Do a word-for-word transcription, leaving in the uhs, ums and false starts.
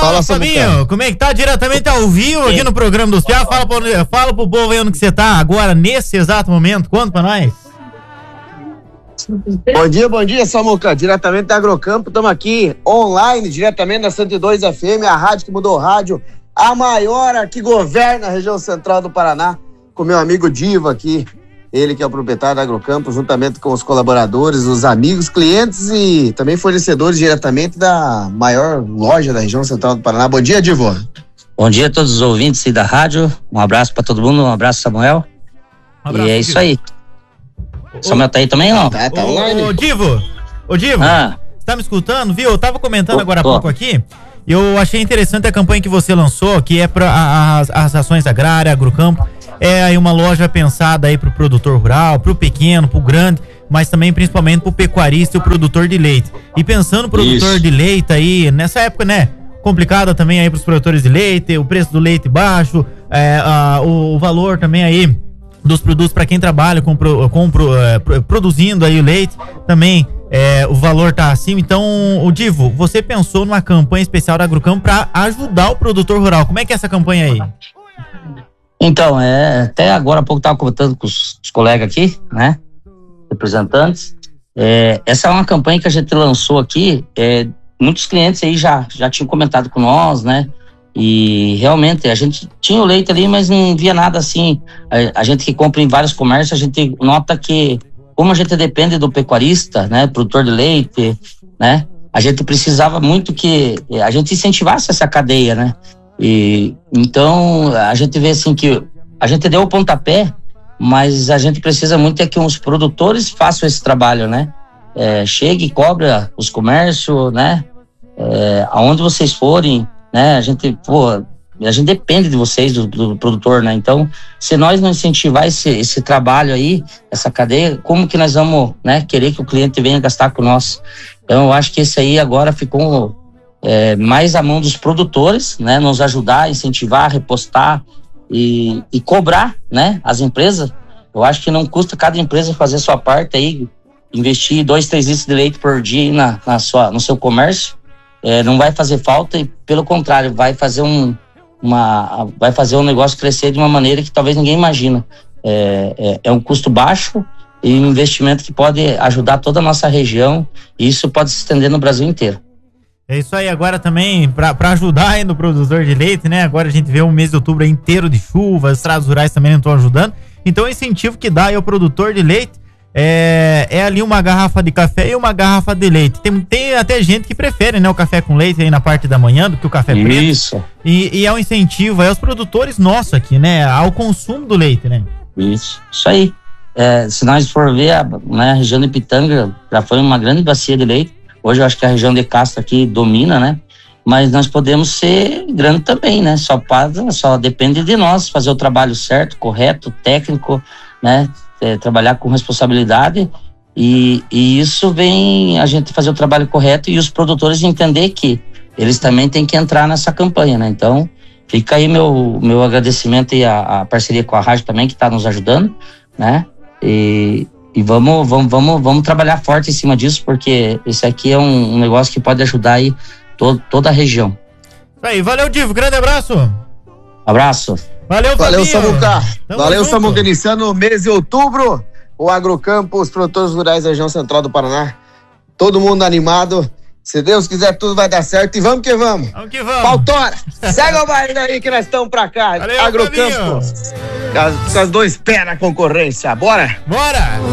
Fala, Fabinho, como é que tá? Diretamente ao vivo aqui no programa dos Piá. Fala, pro, fala pro povo aí onde que você tá agora, nesse exato momento. Conta pra nós. Bom dia, bom dia, Samuca. Diretamente da Agrocampo, estamos aqui online, diretamente da cento e dois F M, a rádio que mudou o rádio, a maior que governa a região central do Paraná, com meu amigo Diva aqui, ele que é o proprietário da Agrocampo, juntamente com os colaboradores, os amigos, clientes e também fornecedores diretamente da maior loja da região central do Paraná. Bom dia, Divo. Bom dia a todos os ouvintes aí da rádio, um abraço para todo mundo, um abraço, Samuel. Um abraço, e é isso Divo. Aí. O Samuel tá aí também, não? Tá, tá online. Ô, Divo, ô, Divo, ah. você tá me escutando, viu? Eu tava comentando oh, agora há oh. pouco aqui, eu achei interessante a campanha que você lançou, que é para as, as ações agrárias, Agrocampo, é aí uma loja pensada aí pro produtor rural, pro pequeno, pro grande, mas também principalmente pro pecuarista e o produtor de leite. E pensando no produtor Isso. de leite aí, nessa época, né, complicada também aí pros produtores de leite, o preço do leite baixo, é, a, o, o valor também aí dos produtos para quem trabalha com, com, é, produzindo aí o leite, também é, o valor tá acima. Então, o Divo, você pensou numa campanha especial da Agrocampo para ajudar o produtor rural. Como é que é essa campanha aí? Então, é, até agora há pouco estava comentando com os, os colegas aqui, né, representantes, é, essa é uma campanha que a gente lançou aqui, é, muitos clientes aí já, já tinham comentado com nós, né, e realmente a gente tinha o leite ali, mas não via nada assim. A, a gente que compra em vários comércios, a gente nota que, como a gente depende do pecuarista, né, produtor de leite, né, a gente precisava muito que a gente incentivasse essa cadeia, né. E então a gente vê assim que a gente deu o pontapé, mas a gente precisa muito é que os produtores façam esse trabalho, né? É, chegue e cobra os comércios, né? É, aonde vocês forem, né? A gente, pô, a gente depende de vocês, do, do produtor, né? Então, se nós não incentivar esse, esse trabalho aí, essa cadeia, como que nós vamos, né, querer que o cliente venha gastar com nós? Então, eu acho que esse aí agora ficou É, mais a mão dos produtores, né, nos ajudar, incentivar, repostar e, e cobrar, né, as empresas. Eu acho que não custa cada empresa fazer sua parte aí, investir dois, três litros de leite por dia aí na, na sua, no seu comércio, é, não vai fazer falta e pelo contrário, vai fazer um, uma, vai fazer um negócio crescer de uma maneira que talvez ninguém imagina. É, é, é um custo baixo e um investimento que pode ajudar toda a nossa região e isso pode se estender no Brasil inteiro. É isso aí, agora também, para ajudar aí no produtor de leite, né? Agora a gente vê um mês de outubro inteiro de chuva, as estradas rurais também não estão ajudando. Então o incentivo que dá aí ao produtor de leite é, é ali uma garrafa de café e uma garrafa de leite. Tem, tem até gente que prefere, né, o café com leite aí na parte da manhã do que o café preto. Isso. E, e é um incentivo aí aos produtores nossos aqui, né? Ao consumo do leite, né? Isso, isso aí. É, se nós for ver, a, né, a região de Pitanga já foi uma grande bacia de leite. Hoje eu acho que a região de Castro aqui domina, né? Mas nós podemos ser grande também, né? Só, passa, só depende de nós fazer o trabalho certo, correto, técnico, né? É, trabalhar com responsabilidade e, e isso vem a gente fazer o trabalho correto e os produtores entender que eles também têm que entrar nessa campanha, né? Então, fica aí meu, meu agradecimento e a, a parceria com a rádio também que está nos ajudando, né? E E vamos, vamos, vamos, vamos trabalhar forte em cima disso, porque esse aqui é um, um negócio que pode ajudar aí todo, toda a região. Aí, valeu, Divo, grande abraço. Abraço. Valeu, Valeu, Samuca. Valeu, Samuca. Iniciando o mês de outubro, o Agrocampo, os produtores rurais da região central do Paraná. Todo mundo animado. Se Deus quiser, tudo vai dar certo e vamos que vamos. Vamos que vamos. Pautora, segue o baile aí que nós estamos pra cá. Valeu, Agrocampo. Com as, com as dois pés na concorrência. Bora? Bora!